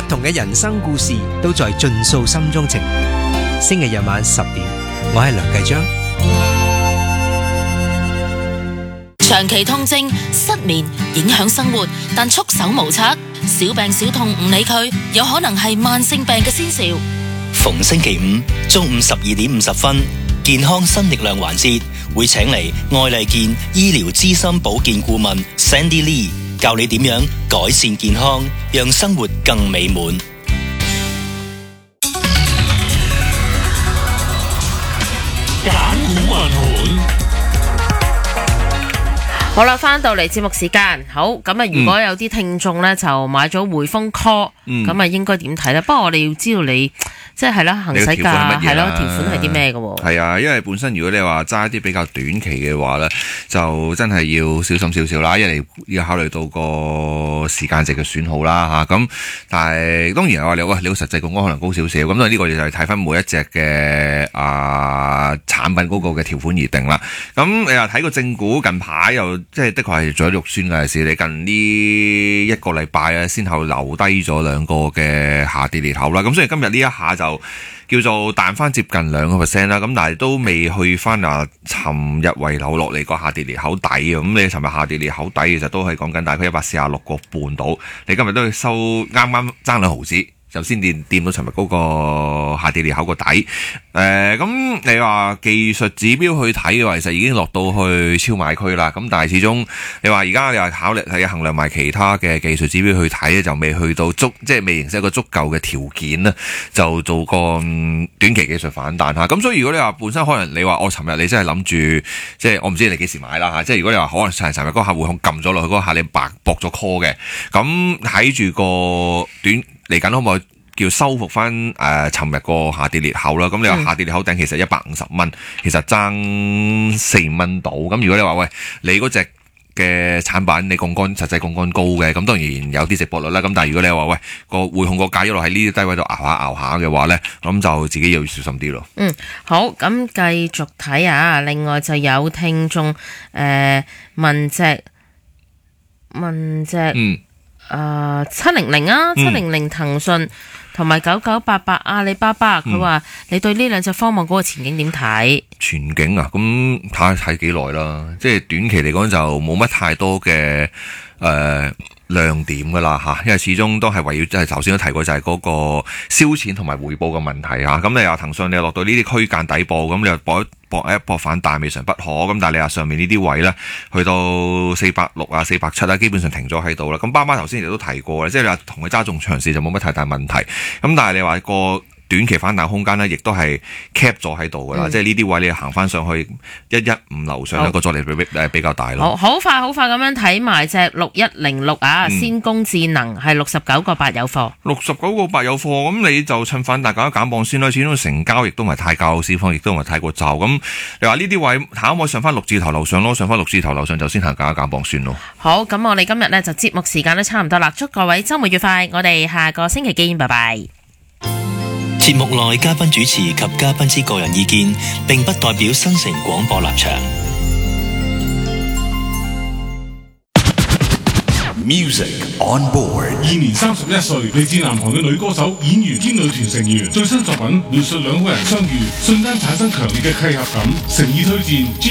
同嘅人生故事都在盡訴心中情。星期日晚10點，我係梁繼章。 長期痛症、失眠影響生活，但束手無策，小病小痛唔理佢，有可能係慢性病嘅先兆。 逢星期五中午12:50，健康新力量環節會請嚟愛麗健醫療資深保健顧問 Sandy Lee 教你點樣改善健康，讓生活更美滿。 揀股問盤。 好啦，翻到嚟節目時間，好咁啊！如果有啲聽眾咧就買咗匯豐 call，咁啊應該點睇咧？不過我哋要知道你即係啦，行使價係咯，條款係啲咩嘅喎？ 係啊，因為本身如果你話揸一啲比較短期嘅話咧，就真係要小心少少啦，因為你要考慮到個時間值嘅損耗啦嚇。咁但係當然係話你個實際槓桿可能高少少，咁所以呢個就係睇翻每一隻嘅產品嗰個嘅條款而定啦。咁你話睇個正股近排又即係的確係做咗肉酸嘅事，你近呢一個禮拜啊，先後留低咗兩個嘅下跌裂口啦。咁所以今日呢一下就叫做彈翻接近2% 啦。咁但係都未去翻尋日遺留落嚟個下跌裂口底啊。咁你尋日下跌裂口底其實都係講緊大概146個半到，你今日都要收啱啱爭2毫子。就先掂到尋日嗰個下跌裂口個底，咁你話技術指標去睇嘅話，其實已經落到去超買區啦。咁但係始終你話而家你話考慮係衡量埋其他嘅技術指標去睇咧，就未去到即係未形成一個足夠嘅條件咧，就做個短期技術反彈嚇。咁所以如果你話本身可能你話我尋日你真係諗住，即係我唔知你幾時買啦嚇。即係如果你話可能尋日嗰個客戶控撳咗落去嗰下，你白搏咗 call 嘅，咁睇住個短嚟緊可唔可以叫收復翻尋日個下跌裂口啦？咁你話下跌裂口頂其實150蚊，其實爭4蚊到。咁如果你話喂，你嗰隻嘅產品你實際槓桿高嘅，咁當然有啲值博率啦。咁但係如果你話喂個匯控個價一路喺呢啲低位度熬下嘅話咧，咁就自己要小心啲咯。 好，咁繼續睇啊。另外就有聽眾問隻700啊，700騰訊同埋9988阿里巴巴，佢話你對呢兩隻科網嗰個前景點睇？ 前景啊，咁睇幾耐啦。即係短期嚟講就冇乜太多嘅亮點噶啦嚇，因為始終都係圍繞即係頭先都提過，就係嗰個燒錢同埋回報嘅問題嚇。咁你話騰訊你落到呢啲區間底部，咁你又搏反彈未嘗不可。咁但係你話上面呢啲位咧，去到460啊、470啦，基本上停咗喺度啦。咁爸爸頭先亦都提過啦，即係你話同佢揸中長線就冇乜太大問題。咁但係你話個短期反彈空間咧，亦都係 cap 咗喺度噶啦，即係呢啲位你行翻上去115樓上一個阻力比較大咯。 好快咁樣睇埋隻6106啊，先攻智能係69個8有貨 ，69個8有貨，咁你就趁反彈大家減磅先啦。始終成交亦都唔係太夠，市況亦都唔係太過驟。咁你話呢啲位可唔可以上翻6字頭樓上咯？上翻6字頭樓上就先行減磅算咯。 好，咁我哋今日呢就節目時間都差唔多啦，祝各位週末愉快，我哋下個星期見，拜拜。 節目內嘉賓主持及嘉賓之個人意見，並不代表新城廣播立場。 Music on board。現年31歲，嚟自南韓嘅女歌手、演員兼女團成員，最新作品描述兩個人相遇，瞬間產生強烈嘅契合感，誠意推薦。